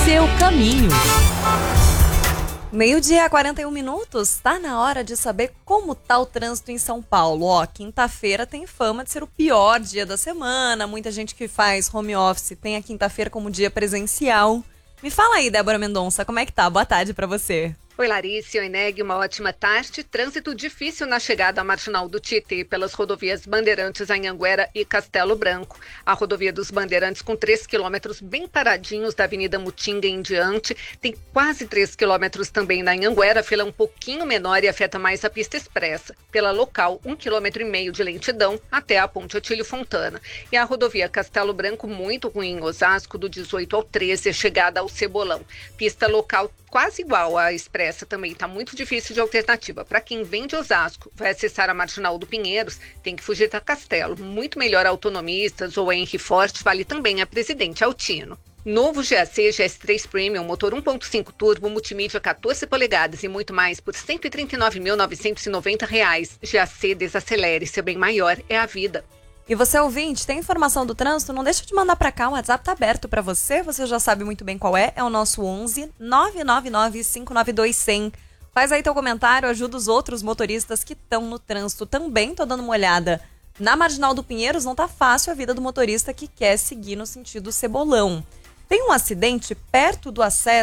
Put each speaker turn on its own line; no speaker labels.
seu caminho. Meio-dia, 41 minutos, tá na hora de saber como tá o trânsito em São Paulo. Quinta-feira tem fama de ser o pior dia da semana, muita gente que faz home office tem a quinta-feira como dia presencial. Me fala aí, Débora Mendonça, como é que tá? Boa tarde pra você.
Oi, Larissa, oi, Neg, uma ótima tarde. Trânsito difícil na chegada à Marginal do Tietê pelas rodovias Bandeirantes, Anhanguera e Castelo Branco. A rodovia dos Bandeirantes com 3 quilômetros bem paradinhos da Avenida Mutinga em diante. Tem quase 3 quilômetros também na Anhanguera, fila um pouquinho menor e afeta mais a pista expressa. Pela local, 1,5 km de lentidão até a Ponte Otílio Fontana. E a rodovia Castelo Branco muito ruim em Osasco, do 18 ao 13, chegada ao Cebolão. Pista local quase igual à expressa, também está muito difícil de alternativa. Para quem vem de Osasco, vai acessar a Marginal do Pinheiros, tem que fugir da Castelo. Muito melhor a Autonomistas ou a Henry Forte, vale também a Presidente Altino. Novo GAC GS3 Premium, motor 1.5 turbo, multimídia 14 polegadas e muito mais por R$ 139.990. GAC Desacelere, seu bem maior é a vida.
E você, ouvinte, tem informação do trânsito? Não deixa de mandar pra cá, o WhatsApp tá aberto pra você já sabe muito bem qual é o nosso 11 999 592 100. Faz aí teu comentário, ajuda os outros motoristas que estão no trânsito também. Tô dando uma olhada na Marginal do Pinheiros, não tá fácil a vida do motorista que quer seguir no sentido Cebolão. Tem um acidente perto do acesso